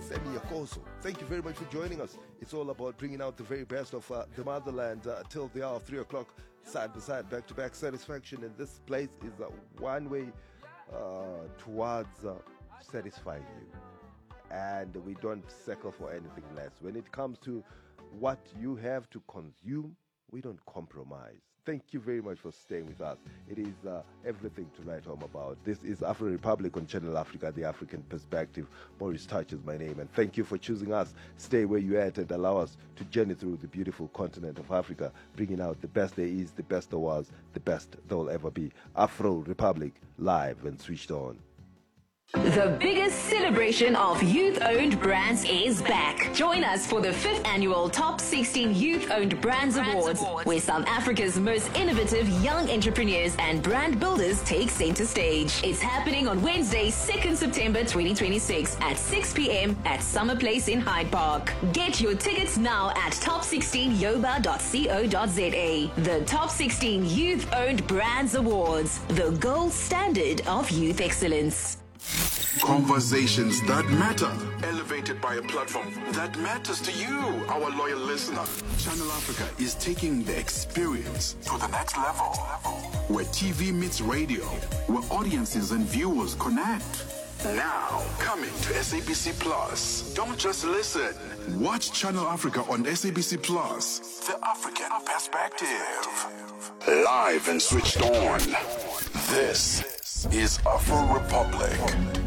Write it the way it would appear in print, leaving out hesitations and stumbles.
Semi Yakoso. Thank you very much for joining us. It's all about bringing out the very best of the motherland till the hour of 3 o'clock, side by side, back to back satisfaction. And this place is one way towards satisfying you. And we don't settle for anything less. When it comes to what you have to consume, we don't compromise. Thank you very much for staying with us. It is everything to write home about. This is Afro Republic on Channel Africa, the African perspective. Maurice Touch is my name, and thank you for choosing us. Stay where you're at and allow us to journey through the beautiful continent of Africa, bringing out the best there is, the best there was, the best there'll ever be. Afro Republic, live and switched on. The biggest celebration of youth-owned brands is back. Join us for the 5th annual Top 16 Youth-Owned Brands Awards, where South Africa's most innovative young entrepreneurs and brand builders take center stage. It's happening on Wednesday, 2nd September 2026 at 6 p.m. at Summer Place in Hyde Park. Get your tickets now at top16yoba.co.za. The Top 16 Youth-Owned Brands Awards, the gold standard of youth excellence. Conversations that matter, elevated by a platform that matters to you, our loyal listener. Channel Africa is taking the experience to the next level, where TV meets radio, where audiences and viewers connect. Now, coming to SABC Plus. Don't just listen. Watch Channel Africa on SABC Plus. The African perspective. Live and switched on. This is Afro Republic.